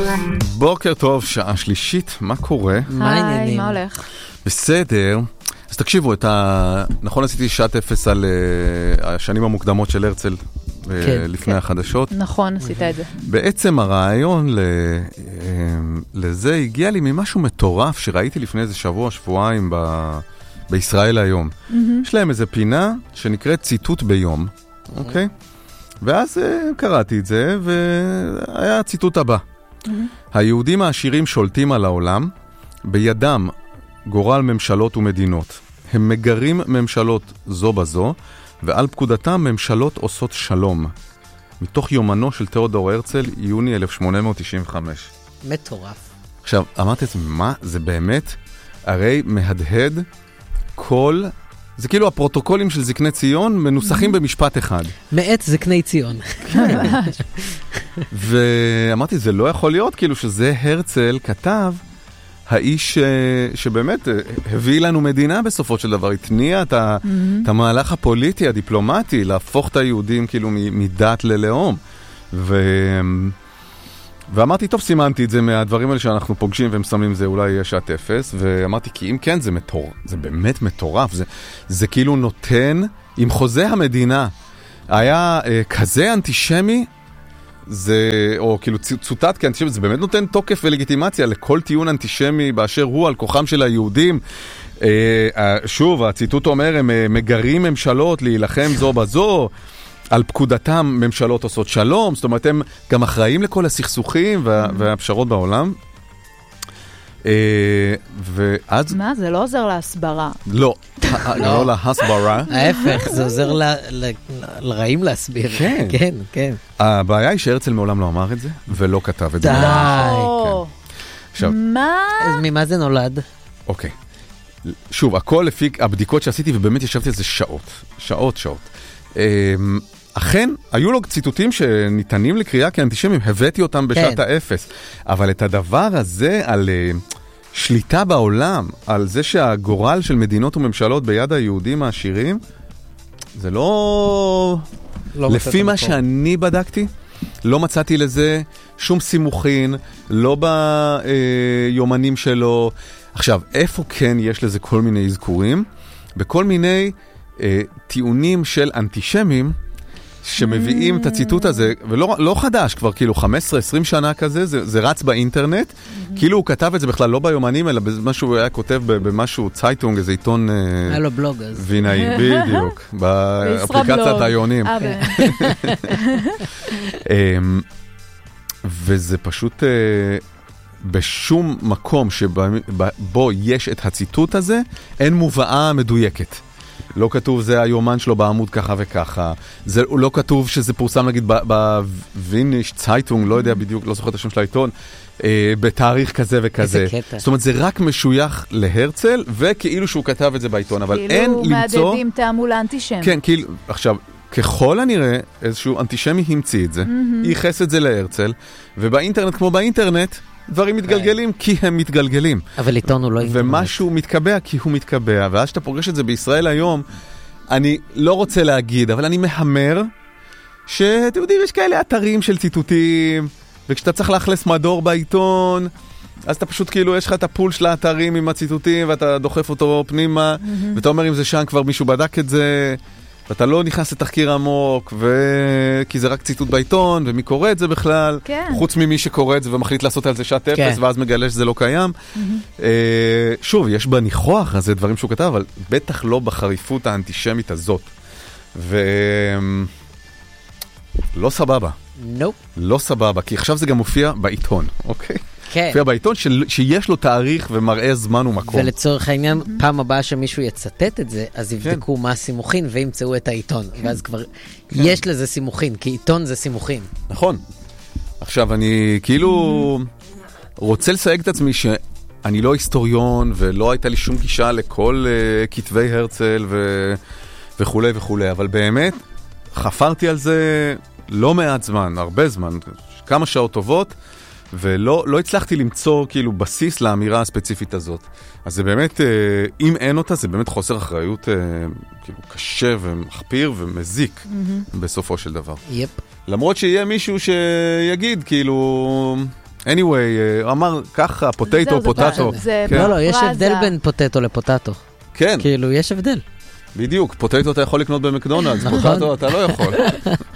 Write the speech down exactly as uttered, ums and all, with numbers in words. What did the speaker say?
בוקר טוב, שעה שלישית, מה קורה? היי, מה הולך? בסדר. אז תקשיבו, את ה... נכון עשיתי שעת אפס על uh, השנים המוקדמות של הרצל uh, כן, לפני כן. החדשות. נכון, עשית את זה. בעצם הרעיון ל... uh, לזה הגיע לי ממשהו מטורף שראיתי לפני איזה שבוע, שבועיים ב... בישראל היום. Mm-hmm. יש להם איזה פינה שנקראת ציטוט ביום, אוקיי? Mm-hmm. Okay? ואז uh, קראתי את זה, והיה הציטוט הבא. Mm-hmm. היהודים העשירים שולטים על העולם, בידם גורל ממשלות ומדינות. הם מגרים ממשלות זו בזו, ועל פקודתם ממשלות עושות שלום. מתוך יומנו של תיאודור הרצל, יוני אלף שמונה מאות תשעים וחמש. מטורף. עכשיו, אמרתי את זה, מה? זה באמת, הרי מהדהד כל... זה כאילו הפרוטוקולים של זקני ציון מנוסחים במשפט אחד. מעט זקני ציון. ואמרתי, זה לא יכול להיות, כאילו שזה הרצל כתב, האיש שבאמת הביא לנו מדינה בסופו של דבר, התניע את, ה, mm-hmm. את המהלך הפוליטי, הדיפלומטי, להפוך את היהודים כאילו מדת ללאום. ו... ואמרתי, טוב, סימנתי את זה מהדברים האלה שאנחנו פוגשים ומסמים זה אולי יהיה שעת אפס, ואמרתי, כי אם כן, זה מטורף, זה באמת מטורף, זה, זה כאילו נותן, עם חוזה המדינה, היה אה, כזה אנטישמי, זה, או כאילו צוטט כאנטישמי, זה באמת נותן תוקף ולגיטימציה לכל טיעון אנטישמי באשר הוא על כוחם של היהודים. אה, אה, שוב, הציטוט אומר, הם אה, מגרים ממשלות להילחם זו בזו, על פקודתם ממשלות עושות שלום, זאת אומרת, הם גם אחראים לכל הסכסוכים וה, והפשרות בעולם. ואז... מה? זה לא עוזר להסברה. לא, לא להסברה. ההפך, זה עוזר לרעים להסביר. כן. כן, כן. הבעיה היא שהרצל מעולם לא אמר את זה, ולא כתב את זה. די. עכשיו... מה? אז ממה זה נולד? אוקיי. שוב, הכל לפי הבדיקות שעשיתי, ובאמת ישבתי על זה שעות. שעות, שעות. אכן, היו לו ציטוטים שניתנים לקריאה כאנטישמים, הבאתי אותם בשעת האפס. אבל את הדבר הזה על שליטה בעולם, על זה שהגורל של מדינות וממשלות ביד היהודים העשירים, זה לא... לפי מה שאני בדקתי, לא מצאתי לזה שום סימוכין, לא ביומנים שלו. עכשיו, איפה כן יש לזה כל מיני אזכורים? בכל מיני... טיעונים של אנטישמים שמביאים את הציטוט הזה, ולא לא חדש, כבר כאילו חמש עשרה עשרים שנה כזה, זה, זה רץ באינטרנט, כאילו הוא כתב את זה בכלל לא ביומנים, אלא במשהו הוא היה כותב במשהו צייטונג, איזה עיתון... היה לו בלוג אז. וינאי, בדיוק, באפליקציית היונים. וזה פשוט בשום מקום שבו יש את הציטוט הזה, אין מובאה מדויקת. לא כתוב זה היומן שלו בעמוד ככה וככה. זה לא כתוב שזה פורסם נגיד בוויניש צייטונג, לא יודע בדיוק, לא זוכר את השם של העיתון, אה, בתאריך כזה וכזה. איזה קטע. זאת אומרת, זה רק משוייך להרצל, וכאילו שהוא כתב את זה בעיתון, אבל אין למצוא... כאילו מעדדים תעמול האנטישמי. כן, כאילו, עכשיו, ככל הנראה, איזשהו אנטישמי המציא את זה, mm-hmm. ייחס את זה להרצל, ובאינטרנט כמו באינטרנט, דברים מתגלגלים כי הם מתגלגלים. אבל עיתון הוא לא אינטרנט. ומשהו מתקבע כי הוא מתקבע. ואז שאתה פוגש את זה בישראל היום, אני לא רוצה להגיד, אבל אני מהמר שאתם יודעים, יש כאלה אתרים של ציטוטים, וכשאתה צריך לאכלס מדור בעיתון, אז אתה פשוט כאילו, יש לך את הפול של האתרים עם הציטוטים, ואתה דוחף אותו פנימה, ואתה אומר אם זה שם כבר מישהו בדק את זה, ואתה לא נכנס לתחקיר עמוק, ו... כי זה רק ציטוט בעיתון, ומי קורא את זה בכלל, כן. חוץ ממי שקורא את זה ומחליט לעשות על זה שעת אפס, כן. ואז מגלה שזה לא קיים. Mm-hmm. אה, שוב, יש בניחוח, אז זה דברים שהוא כתב, אבל בטח לא בחריפות האנטישמית הזאת. ו... לא סבבה. נופ. לא סבבה, כי עכשיו זה גם מופיע בעיתון, אוקיי? כן. מופיע בעיתון של... שיש לו תאריך ומראה זמן ומקום. ולצורך העניין, פעם הבאה שמישהו יצטט את זה, אז יבדקו כן. מה הסימוכין וימצאו את העיתון. כן. ואז כבר כן. יש לזה סימוכין, כי עיתון זה סימוכין. נכון. עכשיו, אני כאילו רוצה לסייג את עצמי שאני לא היסטוריון, ולא הייתה לי שום גישה לכל uh, כתבי הרצל ו... וכו' וכו', אבל באמת חפרתי על זה לא מעט זמן, הרבה זמן, כמה שעות טובות, ולא לא הצלחתי למצוא כאילו בסיס לאמירה הספציפית הזאת. אז זה באמת, אם אין אותה, זה באמת חוסר אחריות כאילו קשה ומחפיר ומזיק mm-hmm. בסופו של דבר. יפ. למרות שיהיה מישהו שיגיד כאילו, anyway, הוא אמר ככה, פוטטו, פוטטו. לא, לא, יש הבדל בין פוטטו לפוטטו. כן. כאילו, יש הבדל. בדיוק, פוטטו אתה יכול לקנות במקדונלדס, פוטטו אתה לא יכול.